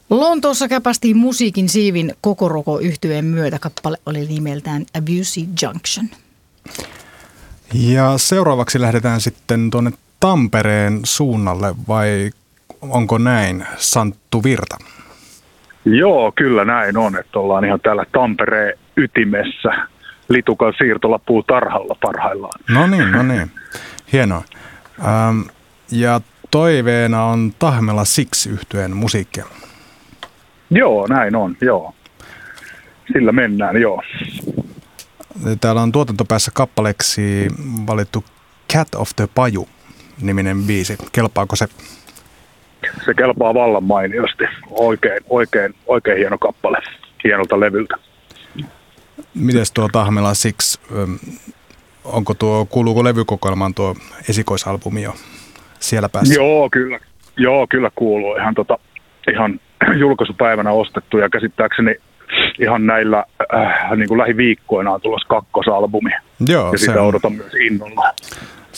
Lontoossa käpästiin musiikin siivin Kokoroko-yhtyeen myötä. Kappale oli nimeltään Abusive Junction. Ja seuraavaksi lähdetään sitten tuonne Tampereen suunnalle, vai onko näin, Santtu Virta? Joo, kyllä näin on, että ollaan ihan täällä Tampereen ytimessä Litukan siirtolapuutarhalla parhaillaan. No niin, hienoa. Ja toiveena on Tahmela Six-yhtyeen musiikkia. Joo, näin on, joo. Sillä mennään, joo. Täällä on tuotantopäässä kappaleeksi valittu Cat of the Paju-niminen biisi. Kelpaako se? Se kelpaa vallan mainiosti. Oikein hieno kappale. Hienolta levyltä. Mites tuo Tahmela Six, kuuluuko levykokoelmaan tuo esikoisalbumi jo siellä päässä? Joo, kyllä kuuluu. Ihan julkaisupäivänä ostettu ja käsittääkseni ihan näillä niin kuin lähiviikkoina on tulossa kakkosalbumi. Joo, ja sitä odotan myös innolla.